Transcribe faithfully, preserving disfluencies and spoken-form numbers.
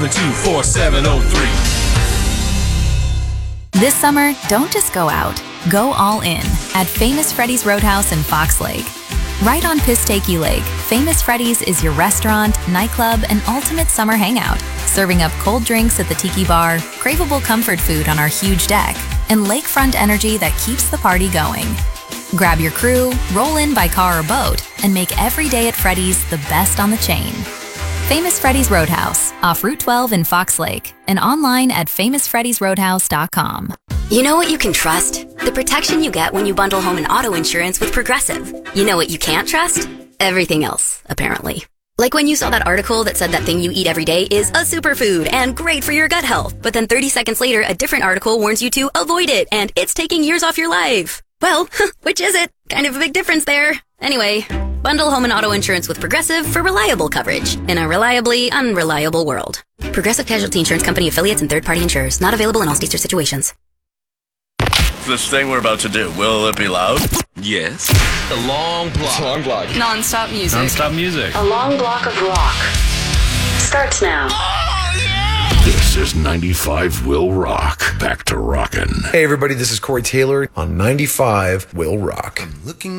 two four seven oh three. This summer, don't just go out. Go all in at Famous Freddy's Roadhouse in Fox Lake. Right on Pistake Lake, Famous Freddy's is your restaurant, nightclub, and ultimate summer hangout, serving up cold drinks at the tiki bar, craveable comfort food on our huge deck, and lakefront energy that keeps the party going. Grab your crew, roll in by car or boat, and make every day at Freddy's the best on the chain. Famous Freddy's Roadhouse, off Route twelve in Fox Lake, and online at famous freddys roadhouse dot com. You know what you can trust? The protection you get when you bundle home and auto insurance with Progressive. You know what you can't trust? Everything else, apparently. Like when you saw that article that said that thing you eat every day is a superfood and great for your gut health, but then thirty seconds later, a different article warns you to avoid it and it's taking years off your life. Well, which is it? Kind of a big difference there. Anyway, bundle home and auto insurance with Progressive for reliable coverage in a reliably unreliable world. Progressive Casualty Insurance Company affiliates and third-party insurers. Not available in all states or situations. This thing we're about to do, will it be loud? Yes. A long block. A long block. Non-stop music. Non-stop music. A long block of rock. Starts now. Oh, yeah! This is ninety-five Will Rock. Back to rockin'. Hey everybody, this is Corey Taylor on ninety-five Will Rock. I'm looking